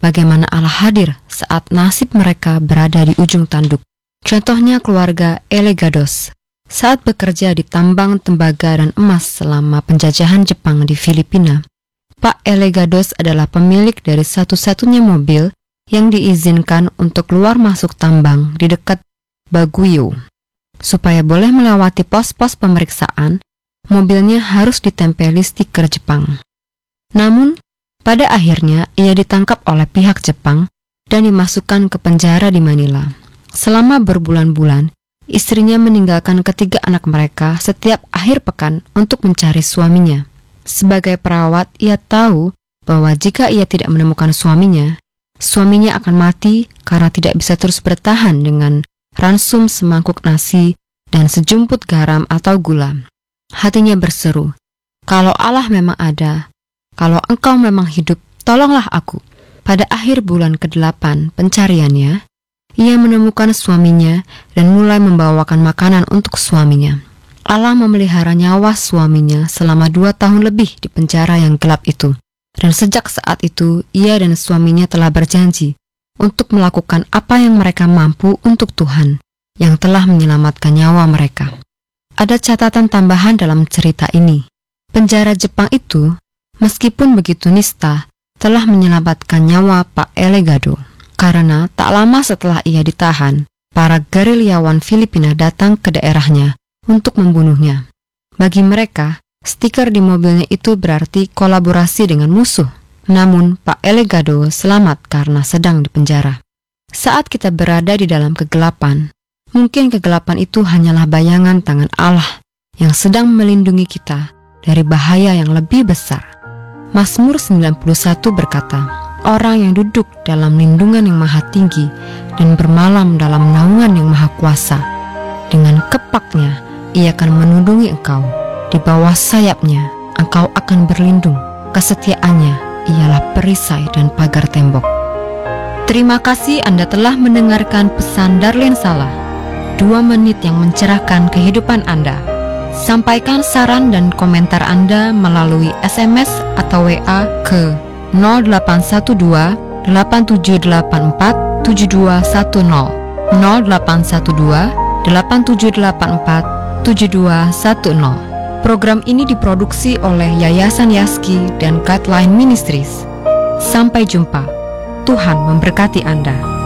bagaimana Allah hadir saat nasib mereka berada di ujung tanduk. Contohnya keluarga Elegados saat bekerja di tambang tembaga dan emas selama penjajahan Jepang di Filipina. Pak Elegados adalah pemilik dari satu-satunya mobil yang diizinkan untuk keluar masuk tambang di dekat Baguio. Supaya boleh melewati pos-pos pemeriksaan, mobilnya harus ditempeli stiker Jepang. Namun, pada akhirnya ia ditangkap oleh pihak Jepang dan dimasukkan ke penjara di Manila. Selama berbulan-bulan, istrinya meninggalkan ketiga anak mereka setiap akhir pekan untuk mencari suaminya. Sebagai perawat, ia tahu bahwa jika ia tidak menemukan suaminya akan mati karena tidak bisa terus bertahan dengan ransum semangkuk nasi dan sejumput garam atau gula. Hatinya berseru, "Kalau Allah memang ada, kalau Engkau memang hidup, tolonglah aku." Pada akhir bulan ke-8 pencariannya, ia menemukan suaminya dan mulai membawakan makanan untuk suaminya. Allah memelihara nyawa suaminya selama 2 tahun lebih di penjara yang gelap itu. Dan sejak saat itu, ia dan suaminya telah berjanji untuk melakukan apa yang mereka mampu untuk Tuhan yang telah menyelamatkan nyawa mereka. Ada catatan tambahan dalam cerita ini. Penjara Jepang itu, meskipun begitu nista, telah menyelamatkan nyawa Pak Elegado. Karena tak lama setelah ia ditahan, para gerilyawan Filipina datang ke daerahnya untuk membunuhnya. Bagi mereka, stiker di mobilnya itu berarti kolaborasi dengan musuh. Namun, Pak Elegado selamat karena sedang dipenjara. Saat kita berada di dalam kegelapan, mungkin kegelapan itu hanyalah bayangan tangan Allah yang sedang melindungi kita dari bahaya yang lebih besar. Mazmur 91 berkata, "Orang yang duduk dalam lindungan yang maha tinggi dan bermalam dalam naungan yang maha kuasa, dengan kepaknya ia akan menundungi engkau. Di bawah sayapnya engkau akan berlindung. Kesetiaannya ialah perisai dan pagar tembok." Terima kasih Anda telah mendengarkan pesan Darlene Salah, 2 menit yang mencerahkan kehidupan Anda. Sampaikan saran dan komentar Anda melalui SMS atau WA ke 0812 8784 7210 0812 8784 7210. Program ini diproduksi oleh Yayasan Yaski dan Guideline Ministries. Sampai jumpa. Tuhan memberkati Anda.